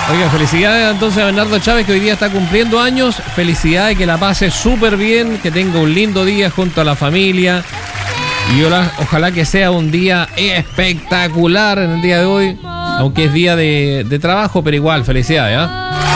Oiga, felicidades entonces a Bernardo Chávez, que hoy día está cumpliendo años. Felicidades, que la pase súper bien, que tenga un lindo día junto a la familia. Y ojalá que sea un día espectacular en el día de hoy, aunque es día de trabajo, pero igual, felicidades, ¿eh?